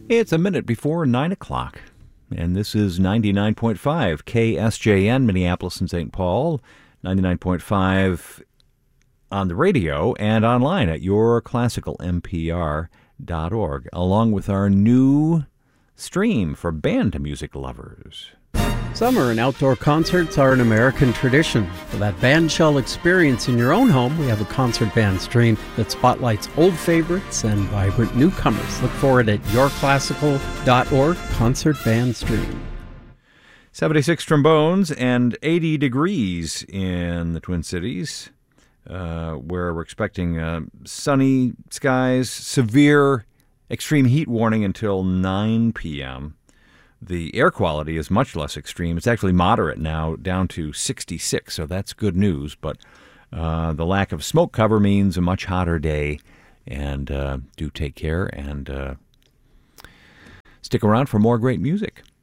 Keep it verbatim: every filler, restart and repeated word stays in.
It's a minute before nine o'clock, and this is ninety-nine point five K S J N, Minneapolis and Saint Paul, ninety-nine point five on the radio and online at your classical m p r dot org, along with our new stream for band music lovers. Summer and outdoor concerts are an American tradition. For that band shell experience in your own home, we have a concert band stream that spotlights old favorites and vibrant newcomers. Look for it at your classical dot org, concert band stream. seventy-six trombones and eighty degrees in the Twin Cities, uh, where we're expecting uh, sunny skies, severe extreme heat warning until nine p.m. The air quality is much less extreme. It's actually moderate now, down to sixty-six, so that's good news. But uh, the lack of smoke cover means a much hotter day. And uh, do take care and uh, stick around for more great music.